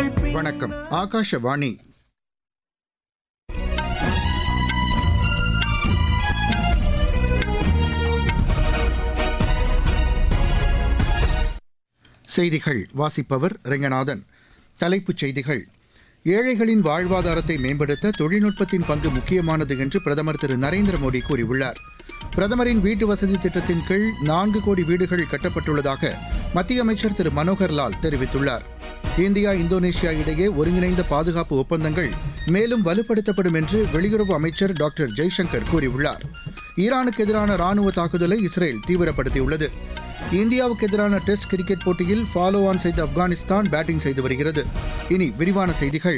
வணக்கம். ஆகாஷவாணி. செய்திகள் வாசிப்பவர் ரெங்கநாதன். தலைப்புச் செய்திகள். ஏழைகளின் வாழ்வாதாரத்தை மேம்படுத்த தொழில்நுட்பத்தின் பங்கு முக்கியமானது என்று பிரதமர் திரு நரேந்திர மோடி கூறியுள்ளார். பிரதமரின் வீட்டு வசதி திட்டத்தின் கீழ் 4 கோடி வீடுகள் கட்டப்பட்டுள்ளதாக மத்திய அமைச்சர் திரு மனோகர் லால் தெரிவித்துள்ளார். இந்தியா இந்தோனேஷியா இடையே ஒருங்கிணைந்த பாதுகாப்பு ஒப்பந்தங்கள் மேலும் வலுப்படுத்தப்படும் என்று வெளியுறவு அமைச்சர் டாக்டர் ஜெய்சங்கர் கூறியுள்ளார். ஈரானுக்கு எதிரான ராணுவ தாக்குதலை இஸ்ரேல் தீவிரப்படுத்தியுள்ளது. இந்தியாவுக்கு எதிரான டெஸ்ட் கிரிக்கெட் போட்டியில் ஃபாலோ ஆன் செய்த ஆப்கானிஸ்தான் பேட்டிங் செய்து வருகிறது. இனி விரிவான செய்திகள்.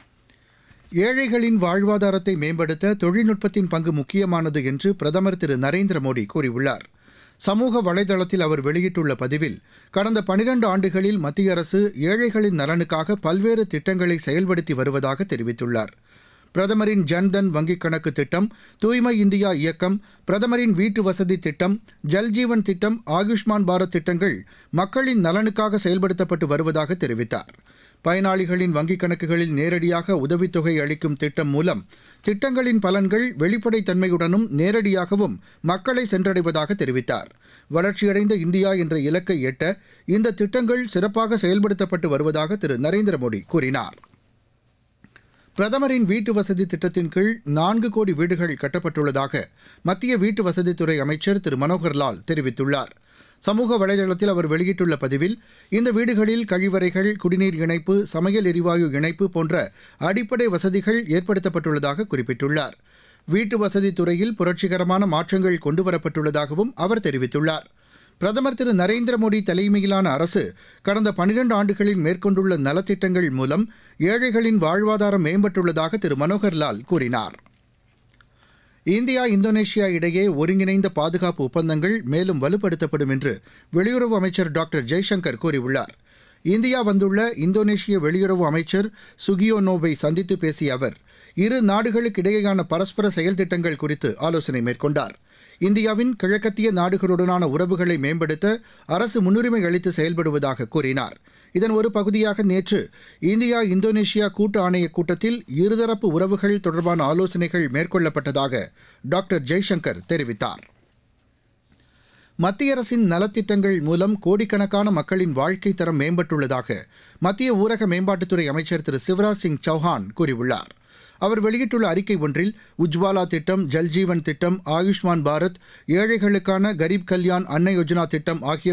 ஏழைகளின் வாழ்வாதாரத்தை மேம்படுத்த தொழில்நுட்பத்தின் பங்கு முக்கியமானது என்று பிரதமர் திரு நரேந்திர மோடி கூறியுள்ளார். சமூக வலைதளத்தில் அவர் வெளியிட்டுள்ள பதிவில், கடந்த 12 ஆண்டுகளில் மத்திய அரசு ஏழைகளின் நலனுக்காக பல்வேறு திட்டங்களை செயல்படுத்தி வருவதாக தெரிவித்துள்ளார். பிரதமரின் ஜன்தன் வங்கிக் கணக்கு திட்டம், தூய்மை இந்தியா இயக்கம், பிரதமரின் வீட்டு வசதி திட்டம், ஜல்ஜீவன் திட்டம், ஆயுஷ்மான் பாரத் திட்டங்கள் மக்களின் நலனுக்காக செயல்படுத்தப்பட்டு வருவதாக தெரிவித்தார். பயனாளிகளின் வங்கிக் கணக்குகளில் நேரடியாக உதவித்தொகை அளிக்கும் திட்டம் மூலம் திட்டங்களின் பலன்கள் வெளிப்படைத்தன்மையுடனும் நேரடியாகவும் மக்களை சென்றடைவதாக தெரிவித்தார். வளர்ச்சியடைந்த இந்தியா என்ற இலக்கை எட்ட இந்த திட்டங்கள் சிறப்பாக செயல்படுத்தப்பட்டு வருவதாக திரு நரேந்திர மோடி கூறினார். பிரதமரின் வீட்டு வசதி திட்டத்தின் கீழ் 4 கோடி வீடுகள் கட்டப்பட்டுள்ளதாக மத்திய வீட்டு வசதித்துறை அமைச்சர் திரு மனோகர் லால் தெரிவித்துள்ளார். சமூக வலைதளத்தில் அவர் வெளியிட்டுள்ள பதிவில், இந்த வீடுகளில் கழிவறைகள், குடிநீர் இணைப்பு, சமையல் எரிவாயு இணைப்பு போன்ற அடிப்படை வசதிகள் ஏற்படுத்தப்பட்டுள்ளதாக குறிப்பிட்டுள்ளார். வீட்டு வசதி துறையில் புரட்சிகரமான மாற்றங்கள் கொண்டுவரப்பட்டுள்ளதாகவும் அவர் தெரிவித்துள்ளார். பிரதமர் திரு நரேந்திர மோடி தலைமையிலான அரசு கடந்த 12 ஆண்டுகளில் மேற்கொண்டுள்ள நலத்திட்டங்கள் மூலம் ஏழைகளின் வாழ்வாதாரம் மேம்பட்டுள்ளதாக திரு மனோகர் லால் கூறினார். இந்தியா இந்தோனேஷியா இடையே ஒருங்கிணைந்த பாதுகாப்பு ஒப்பந்தங்கள் மேலும் வலுப்படுத்தப்படும் என்று வெளியுறவு அமைச்சர் டாக்டர் ஜெய்சங்கர் கூறியுள்ளார். இந்தியா வந்துள்ள இந்தோனேஷிய வெளியுறவு அமைச்சர் சுகியோனோவை சந்தித்து பேசிய அவர், இரு நாடுகளுக்கிடையேயான பரஸ்பர செயல் திட்டங்கள் குறித்து ஆலோசனை மேற்கொண்டார். இந்தியாவின் கிழக்கத்திய நாடுகளுடனான உறவுகளை மேம்படுத்த அரசு முன்னுரிமை அளித்து செயல்படுவதாக கூறினார். இதன் ஒரு பகுதியாக நேற்று இந்தியா இந்தோனேஷியா கூட்டு ஆணையக் கூட்டத்தில் இருதரப்பு உறவுகள் தொடர்பான ஆலோசனைகள் மேற்கொள்ளப்பட்டதாக டாக்டர் ஜெய்சங்கர் தெரிவித்தார். மத்திய அரசின் நலத்திட்டங்கள் மூலம் கோடிக்கணக்கான மக்களின் வாழ்க்கை தரம் மேம்பட்டுள்ளதாக மத்திய ஊரக மேம்பாட்டுத்துறை அமைச்சர் திரு சிவராஜ் சிங் சௌஹான் கூறியுள்ளார். அவர் வெளியிட்டுள்ள அறிக்கை ஒன்றில், உஜ்வாலா திட்டம், ஜல்ஜீவன் திட்டம், ஆயுஷ்மான் பாரத், ஏழைகளுக்கான கரீப் கல்யாண் அன்ன யோஜனா திட்டம் ஆகிய